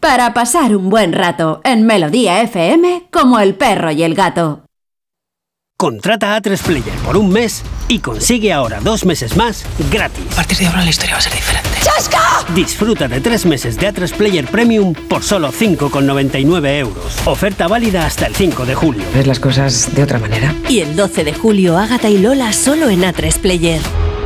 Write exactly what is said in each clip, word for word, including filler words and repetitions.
Para pasar un buen rato en Melodía F M como el perro y el gato. Contrata A tres Player por un mes y consigue ahora dos meses más gratis. A partir de ahora la historia va a ser diferente. ¡Chasca! Disfruta de tres meses de A tres Player Premium por solo cinco con noventa y nueve euros. Oferta válida hasta el cinco de julio. ¿Ves las cosas de otra manera? Y el doce de julio, Ágata y Lola solo en A tres Player.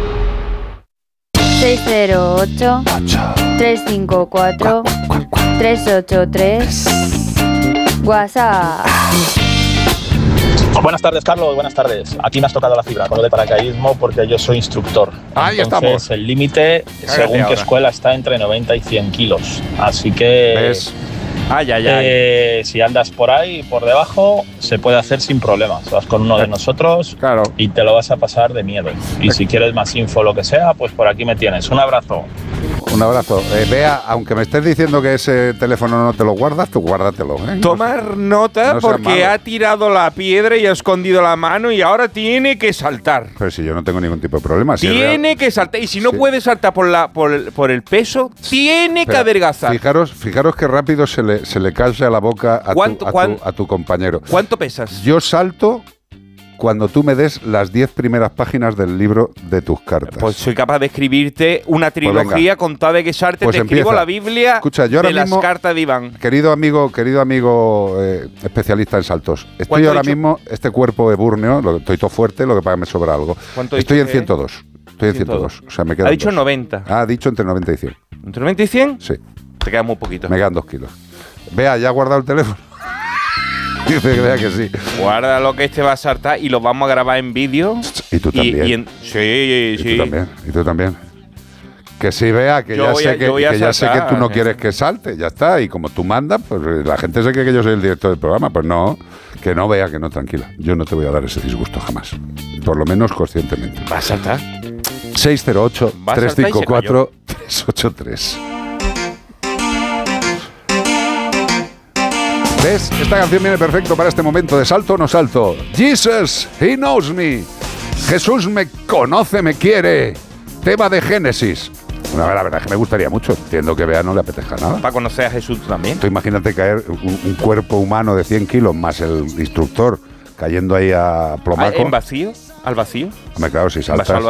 seis cero ocho, tres cinco cuatro, tres ocho tres. WhatsApp. Buenas tardes, Carlos. Buenas tardes. Aquí me has tocado la fibra con lo de paracaidismo porque yo soy instructor. Ahí Entonces, estamos. el límite, según ahora. qué escuela, está entre noventa y cien kilos. Así que... ¿Ves? Ay, ay, ay. Eh, si andas por ahí, por debajo, se puede hacer sin problemas. Vas con uno de nosotros claro. y te lo vas a pasar de miedo. Y si quieres más info o lo que sea, pues por aquí me tienes. Un abrazo. Un abrazo. Eh, Bea, aunque me estés diciendo que ese teléfono no te lo guardas, tú guárdatelo. ¿eh? Tomar nota no seas porque malo. ha tirado la piedra y ha escondido la mano y ahora tiene que saltar. Pero si yo no tengo ningún tipo de problema. Si tiene real... que saltar. Y si no sí. puede saltar por, la, por, el, por el peso, tiene Pero que adelgazar. Fijaros, fijaros qué rápido se le, se le calla la boca a tu, ¿Cuánto- a, tu, cuán- a tu compañero. ¿Cuánto pesas? Yo salto cuando tú me des las diez primeras páginas del libro de tus cartas. Pues soy capaz de escribirte una trilogía venga. con tal de que salte. Pues te escribo empieza. la Biblia Escucha, yo ahora de las mismo- cartas de Iván. Querido amigo, querido amigo eh, especialista en saltos, estoy ¿Cuánto ahora he dicho? mismo, este cuerpo ebúrneo, lo, estoy todo fuerte, lo que pasa que me sobra algo. ¿Cuánto he Estoy dicho en que- ciento dos. Estoy en ciento dos. O sea, me quedan Ha dicho dos. noventa. Ah, ha dicho entre noventa y cien. ¿Entre noventa y cien? Sí, Te queda muy poquito. me quedan dos kilos. Vea, ¿ya ha guardado el teléfono? Dice que vea que sí. Guarda lo que este va a saltar y lo vamos a grabar en vídeo. Y tú también. Y, y en- sí, Y sí. tú también. Y tú también. Que sí, vea, que Yo ya, voy sé, a- que, yo voy a que ya sé que saltar, tú no eh. quieres que salte, ya está. Y como tú mandas, pues la gente se cree que yo soy el director del programa. Pues no, que no, vea, que no, tranquila. Yo no te voy a dar ese disgusto jamás. Por lo menos conscientemente. Va a saltar. seis cero ocho, Va a tres saltar y cinco se cuatro, tres ocho tres. ¿Ves? Esta canción viene perfecto para este momento de salto o no salto. Jesus, He knows me. Jesús me conoce, me quiere. Tema de Génesis. Bueno, la verdad es que me gustaría mucho. Entiendo que Bea no le apetezca nada. Para conocer a Jesús tú también. Tú imagínate caer un, un cuerpo humano de cien kilos más el instructor cayendo ahí a Ah, plomaco. ¿En vacío? ¿Al vacío? Hombre, claro, si ¿Vas al saltas,